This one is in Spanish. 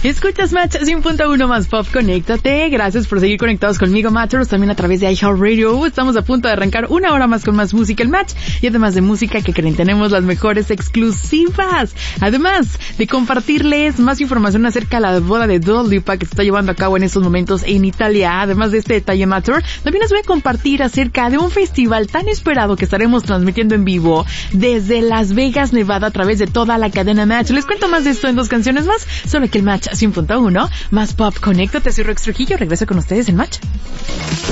Escuchas Match 100.1 más Pop, conéctate. Gracias por seguir conectados conmigo, Matchers, también a través de iHeartRadio. Estamos a punto de arrancar una hora más con más música, el Match. Y además de música, que creen, tenemos las mejores exclusivas. Además de compartirles más información acerca de la boda de Dua Lipa que se está llevando a cabo en estos momentos en Italia. Además de este detalle, Matcher, también les voy a compartir acerca de un festival tan esperado que estaremos transmitiendo en vivo desde Las Vegas, Nevada, a través de toda la cadena Match. Les cuento más de esto en 2 canciones más, solo que el Match 100.1 más Pop. Conéctate, soy Rex Trujillo, regreso con ustedes en Match.